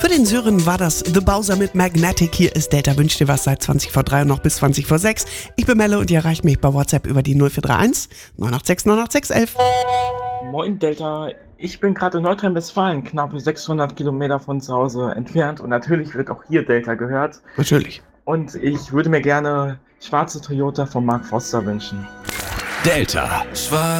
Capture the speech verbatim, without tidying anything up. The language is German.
Für den Sören war das The Bowser mit Magnetic. Hier ist Delta Wünscht dir was seit zwanzig vor drei und noch bis zwanzig vor sechs. Ich bin Melle und ihr erreicht mich bei WhatsApp über die null vier drei eins neun acht sechs neun acht sechs elf. Moin Delta, ich bin gerade in Nordrhein-Westfalen, knapp sechshundert Kilometer von zu Hause entfernt und natürlich wird auch hier Delta gehört. Natürlich. Und ich würde mir gerne schwarze Toyota von Mark Foster wünschen. Delta. Schwarz